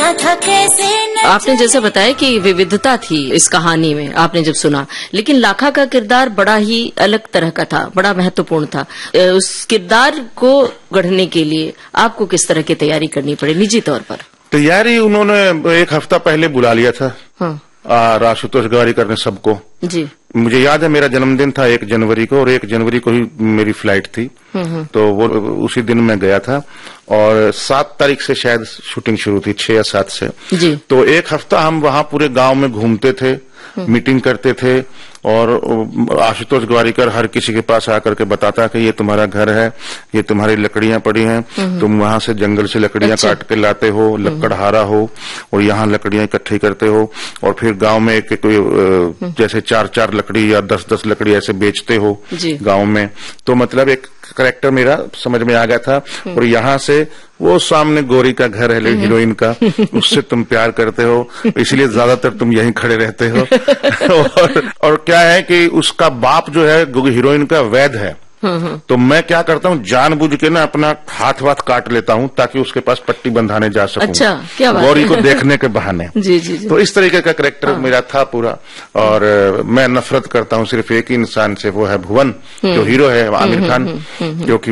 गया था कैसे न आपने जैसे बताया कि विविधता थी इस कहानी में, आपने जब सुना, लेकिन लाखा का किरदार बड़ा ही अलग तरह का था, बड़ा महत्वपूर्ण था। उस किरदार को गढ़ने के लिए आपको किस तरह की तैयारी करनी पड़ी निजी तौर पर? तैयारी उन्होंने 1 हफ्ता पहले बुला लिया था। हाँ। आशुतोष गोवारिकर ने सबको। जी। मुझे याद है मेरा जन्मदिन था 1 जनवरी को, और 1 जनवरी को ही मेरी फ्लाइट थी। तो वो उसी दिन मैं गया था, और 7 तारीख से शायद शूटिंग शुरू थी, 6 या 7 से। जी। तो 1 हफ्ता हम वहां पूरे गांव में घूमते थे, मीटिंग करते थे, और आशुतोष गोवारिकर हर किसी के पास आकर के बताता कि ये तुम्हारा घर है, ये तुम्हारी लकड़ियां पड़ी हैं, तुम वहां से जंगल से लकड़ियां काट के लाते हो, लकड़हारा हो, और यहाँ लकड़ियां इकट्ठी करते हो, और फिर गांव में कोई जैसे 4-4 लकड़ी या 10-10 लकड़ी ऐसे बेचते हो गांव में। तो मतलब एक कैरेक्टर मेरा समझ में आ गया था। और यहाँ से वो सामने गोरी का घर है हीरोइन का, उससे तुम प्यार करते हो, इसलिए ज्यादातर तुम यहीं खड़े रहते हो। और क्या है कि उसका बाप जो है हीरोइन का वैद्य है, तो मैं क्या करता हूँ जानबूझ के ना अपना हाथ काट लेता हूँ ताकि उसके पास पट्टी बंधाने जा सकूं। अच्छा, क्या बात गौरी को देखने के बहाने। जी, जी, जी। तो इस तरीके का कैरेक्टर मेरा था पूरा। और मैं नफरत करता हूँ सिर्फ एक ही इंसान से, वो है भुवन, जो हीरो है आमिर खान, जो कि